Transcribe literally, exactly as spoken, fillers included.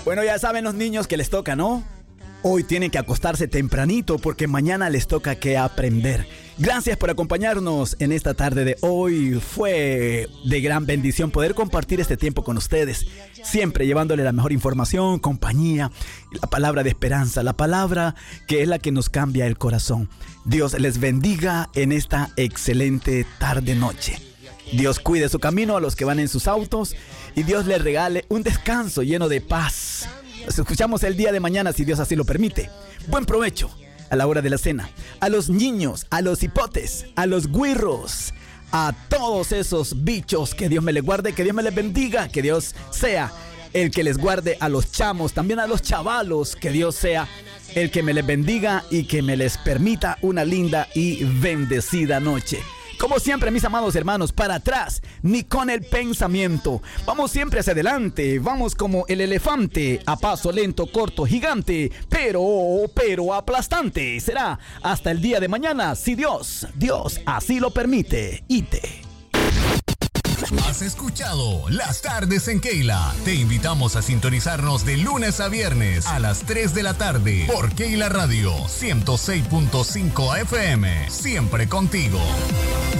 Bueno, ya saben los niños que les toca, ¿no? Hoy tienen que acostarse tempranito porque mañana les toca que aprender. Gracias por acompañarnos en esta tarde de hoy. Fue de gran bendición poder compartir este tiempo con ustedes. Siempre llevándole la mejor información, compañía, la palabra de esperanza, la palabra que es la que nos cambia el corazón. Dios les bendiga en esta excelente tarde-noche. Dios cuide su camino a los que van en sus autos y Dios les regale un descanso lleno de paz. Nos escuchamos el día de mañana si Dios así lo permite. Buen provecho a la hora de la cena. A los niños, a los hipotes, a los güirros, a todos esos bichos, que Dios me les guarde, que Dios me les bendiga, que Dios sea el que les guarde a los chamos, también a los chavalos, que Dios sea el que me les bendiga y que me les permita una linda y bendecida noche. Como siempre, mis amados hermanos, para atrás, ni con el pensamiento. Vamos siempre hacia adelante, vamos como el elefante, a paso lento, corto, gigante, pero, pero aplastante. Será hasta el día de mañana, si Dios, Dios así lo permite. Ite. Has escuchado Las Tardes en Keila. Te invitamos a sintonizarnos de lunes a viernes a las tres de la tarde por Keila Radio ciento seis punto cinco F M. Siempre contigo.